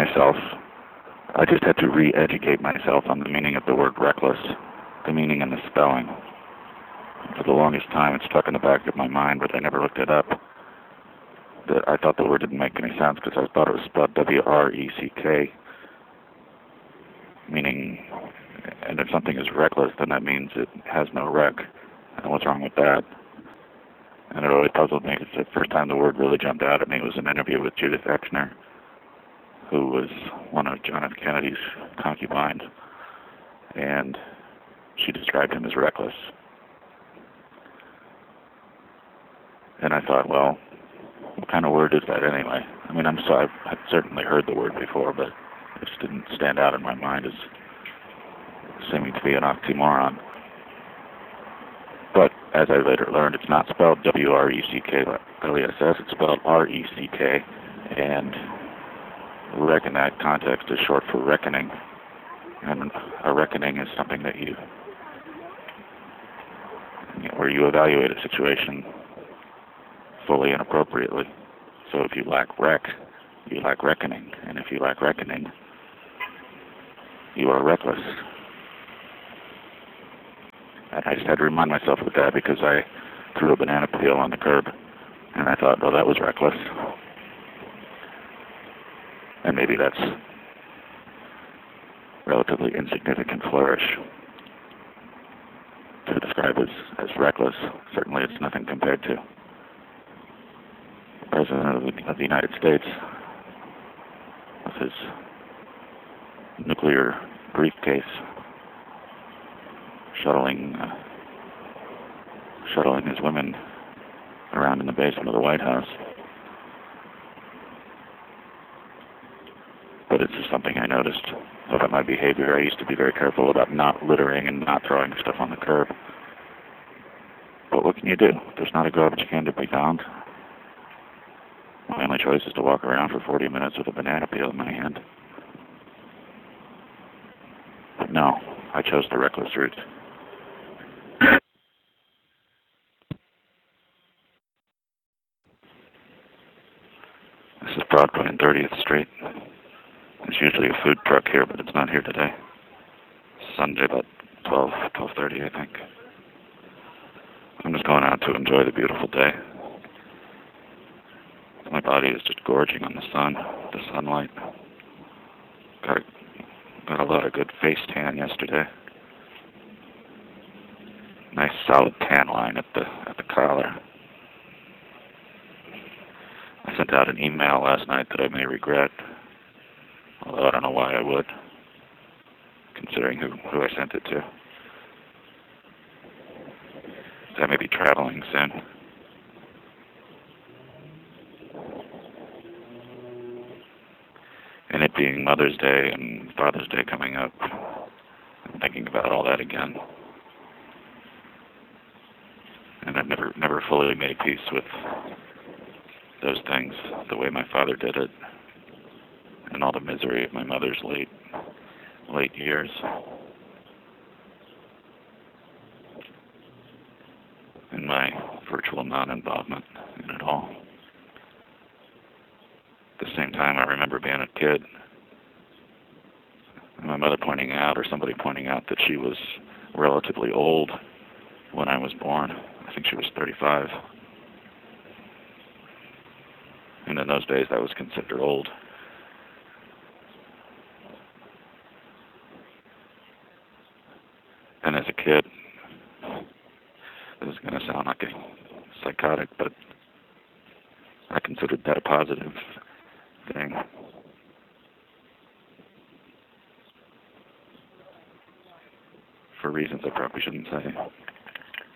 myself. I just had to re-educate myself on the meaning of the word reckless, the meaning and the spelling. For the longest time, it stuck in the back of my mind, but I never looked it up. I thought the word didn't make any sense because I thought it was spelled W-R-E-C-K, meaning, and if something is reckless, then that means it has no rec. And what's wrong with that? And it really puzzled me because the first time the word really jumped out at me was an interview with Judith Exner, who was one of John F. Kennedy's concubines, and she described him as reckless. And I thought, well, what kind of word is that anyway? I mean, I've certainly heard the word before, but it just didn't stand out in my mind as seeming to be an oxymoron. But as I later learned, it's not spelled W-R-E-C-K-L-E-S-S, it's spelled R-E-C-K, and rec in that context is short for reckoning. And a reckoning is something that where you evaluate a situation fully and appropriately. So if you lack rec, you lack reckoning. And if you lack reckoning, you are reckless. And I just had to remind myself of that because I threw a banana peel on the curb. And I thought, well, that was reckless. And maybe that's relatively insignificant flourish to describe as reckless. Certainly it's nothing compared to the President of the United States with his nuclear briefcase shuttling his women around in the basement of the White House. But it's just something I noticed about my behavior. I used to be very careful about not littering and not throwing stuff on the curb. But what can you do? There's not a garbage can to be found. My only choice is to walk around for 40 minutes with a banana peel in my hand. But no, I chose the reckless route. This is Broadway and 30th Street. There's usually a food truck here, but it's not here today. Sunday about 12:30, I think. I'm just going out to enjoy the beautiful day. My body is just gorging on the sunlight. Got a lot of good face tan yesterday. Nice solid tan line at the collar. I sent out an email last night that I may regret, although I don't know why I would, considering who I sent it to. I may be traveling soon. And it being Mother's Day and Father's Day coming up, I'm thinking about all that again. And I've never fully made peace with those things the way my father did it, and all the misery of my mother's late years. And my virtual non-involvement in it all. At the same time, I remember being a kid, and my mother pointing out, or somebody pointing out, that she was relatively old when I was born. I think she was 35. And in those days, that was considered old. And as a kid, this is going to sound like a psychotic, but I considered that a positive thing. For reasons I probably shouldn't say.